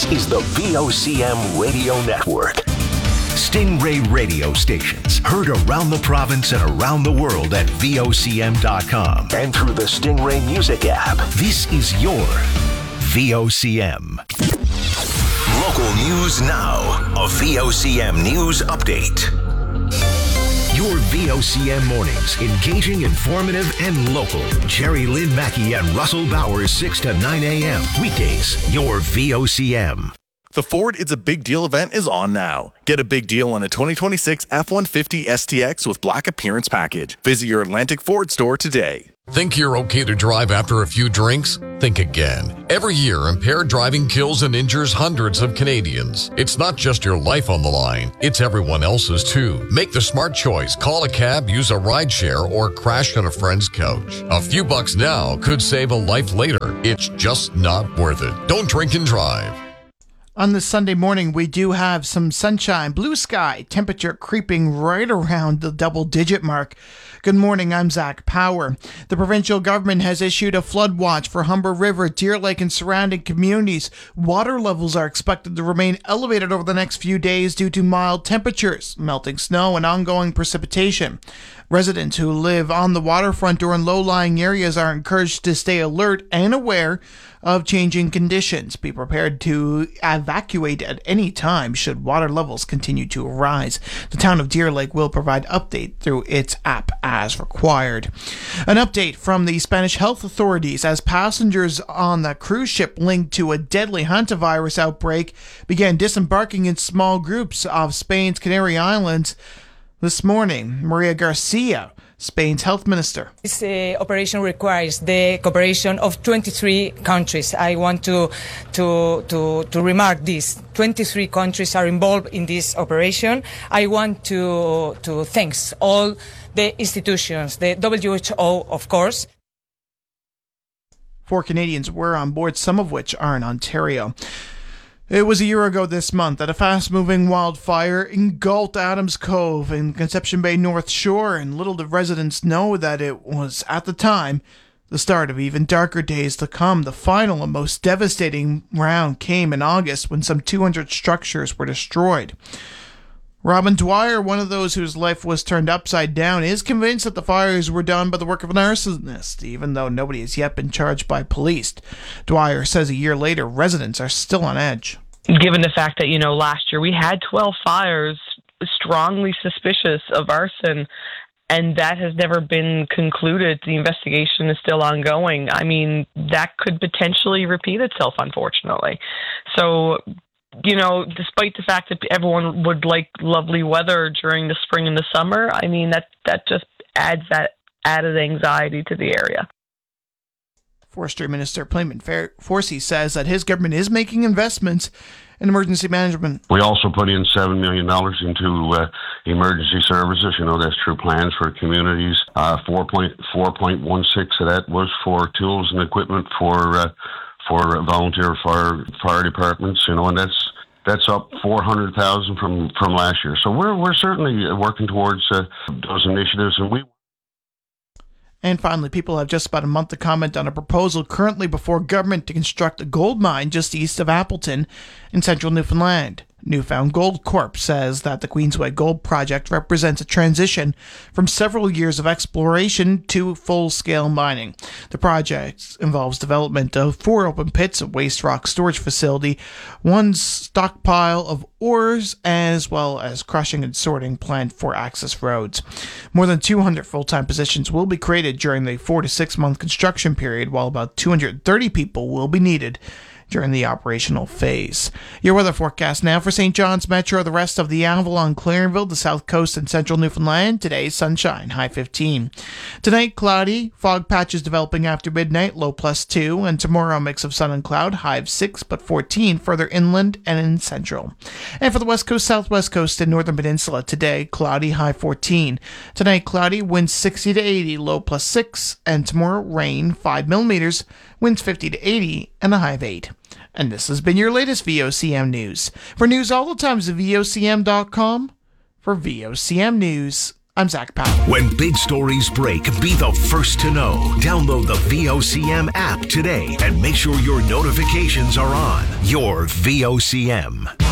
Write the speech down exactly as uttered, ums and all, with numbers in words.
This is the V O C M Radio Network. Stingray radio stations heard around the province and around the world at V O C M dot com and through the Stingray Music app. This is your V O C M. Local news now. A V O C M News Update. Your V O C M mornings, engaging, informative, and local. Jerry Lynn Mackey and Russell Bowers, six to nine a.m. Weekdays, your V O C M. The Ford It's a Big Deal event is on now. Get a big deal on a twenty twenty-six F one fifty S T X with Black Appearance Package. Visit your Atlantic Ford store today. Think you're okay to drive after a few drinks? Think again. Every year, impaired driving kills and injures hundreds of Canadians. It's not just your life on the line, it's everyone else's too. Make the smart choice. Call a cab, use a rideshare, or crash on a friend's couch. A few bucks now could save a life later. It's just not worth it. Don't drink and drive. On this Sunday morning, we do have some sunshine, blue sky, temperature creeping right around the double-digit mark. Good morning, I'm Zach Power. The provincial government has issued a flood watch for Humber River, Deer Lake, and surrounding communities. Water levels are expected to remain elevated over the next few days due to mild temperatures, melting snow, and ongoing precipitation. Residents who live on the waterfront or in low-lying areas are encouraged to stay alert and aware of changing conditions. Be prepared to evacuate at any time should water levels continue to rise. The town of Deer Lake will provide update through its app as required. An update from the Spanish health authorities as passengers on the cruise ship linked to a deadly hantavirus outbreak began disembarking in small groups off Spain's Canary Islands this morning. Maria Garcia, Spain's health minister. This uh, operation requires the cooperation of twenty-three countries. I want to to to to remark this. twenty-three countries are involved in this operation. I want to to thank all the institutions, the W H O, of course. Four Canadians were on board, some of which are in Ontario. It was a year ago this month that a fast-moving wildfire engulfed Adams Cove in Conception Bay North Shore, and little did residents know that it was, at the time, the start of even darker days to come. The final and most devastating round came in August when some two hundred structures were destroyed. Robin Dwyer, one of those whose life was turned upside down, is convinced that the fires were done by the work of an arsonist, even though nobody has yet been charged by police. Dwyer says a year later, residents are still on edge. Given the fact that, you know, last year we had twelve fires strongly suspicious of arson, and that has never been concluded. The investigation is still ongoing. I mean, that could potentially repeat itself, unfortunately. So, you know, despite the fact that everyone would like lovely weather during the spring and the summer, I mean, that, that just adds that added anxiety to the area. Forestry Minister Playman Forsey says that his government is making investments in emergency management. We also put in seven million dollars into uh, emergency services. You know, that's through plans for communities. Uh, four point one six of that was for tools and equipment for uh, for volunteer fire fire departments. You know, and that's that's up four hundred thousand from from last year. So we're we're certainly working towards uh, those initiatives, and we. And finally, people have just about a month to comment on a proposal currently before government to construct a gold mine just east of Appleton in central Newfoundland. Newfound Gold Corp says that the Queensway Gold Project represents a transition from several years of exploration to full-scale mining. The project involves development of four open pits, a waste rock storage facility, one stockpile of ores, as well as crushing and sorting plant for access roads. More than two hundred full-time positions will be created during the four to six month construction period, while about two hundred thirty people will be needed during the operational phase. Your weather forecast now for Saint John's Metro, the rest of the Avalon, Clarenville, the South Coast, and central Newfoundland. Today, sunshine, high fifteen. Tonight, cloudy, fog patches developing after midnight, low plus two, and tomorrow, a mix of sun and cloud, high of six, but fourteen further inland and in central. And for the West Coast, Southwest Coast, and Northern Peninsula, today, cloudy, high fourteen. Tonight, cloudy, winds sixty to eighty, low plus six, and tomorrow, rain, five millimeters, winds fifty to eighty, and a high of eight. And this has been your latest V O C M News. For news all the time, visit V O C M dot com. For V O C M News, I'm Zach Powell. When big stories break, be the first to know. Download the V O C M app today and make sure your notifications are on. Your V O C M.